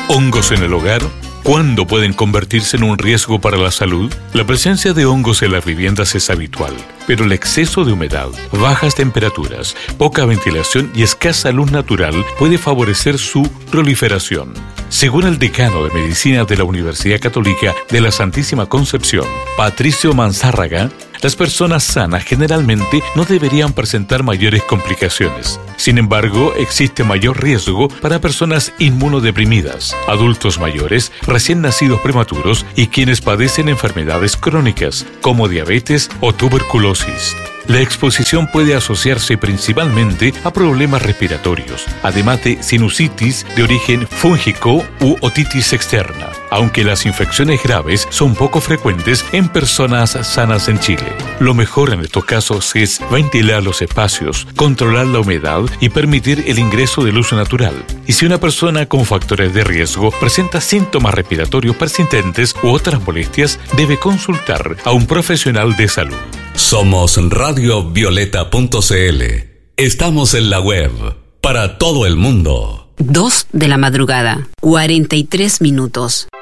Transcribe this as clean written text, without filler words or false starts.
¿Hongos en el hogar? ¿Cuándo pueden convertirse en un riesgo para la salud? La presencia de hongos en las viviendas es habitual, pero el exceso de humedad, bajas temperaturas, poca ventilación y escasa luz natural puede favorecer su proliferación. Según el decano de Medicina de la Universidad Católica de la Santísima Concepción, Patricio Manzárraga, las personas sanas generalmente no deberían presentar mayores complicaciones. Sin embargo, existe mayor riesgo para personas inmunodeprimidas, adultos mayores, recién nacidos prematuros y quienes padecen enfermedades crónicas, como diabetes o tuberculosis. La exposición puede asociarse principalmente a problemas respiratorios, además de sinusitis de origen fúngico u otitis externa, aunque las infecciones graves son poco frecuentes en personas sanas en Chile. Lo mejor en estos casos es ventilar los espacios, controlar la humedad y permitir el ingreso de luz natural. Y si una persona con factores de riesgo presenta síntomas respiratorios persistentes u otras molestias, debe consultar a un profesional de salud. Somos radiovioleta.cl. Estamos en la web para todo el mundo. 2 de la madrugada, 43 minutos.